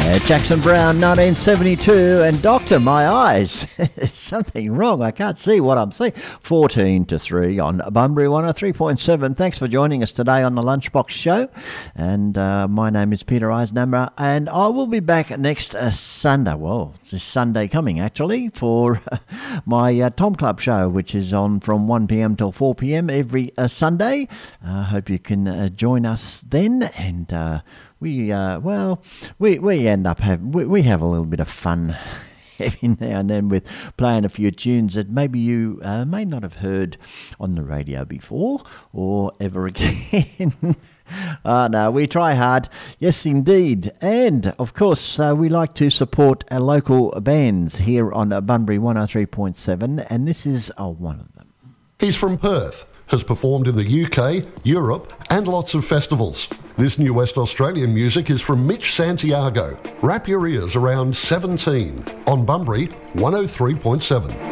Jackson Browne, 1972, and Doctor, my eyes. There's something wrong. I can't see what I'm seeing. 14-3 on Bunbury 103.7. Thanks for joining us today on the Lunchbox Show. And my name is Peter Eisenhammer, and I will be back next Sunday. Well, it's this Sunday coming, actually, for my Tom Club show, which is on from 1 p.m. till 4 p.m. every Sunday. I hope you can join us then, and we end up we have a little bit of fun every now and then with playing a few tunes that maybe you may not have heard on the radio before or ever again. No, we try hard. Yes, indeed. And, of course, we like to support our local bands here on Bunbury 103.7, and this is one of them. He's from Perth, has performed in the UK, Europe, and lots of festivals. This new West Australian music is from Mitch Santiago. Wrap your ears around 17 on Bunbury 103.7.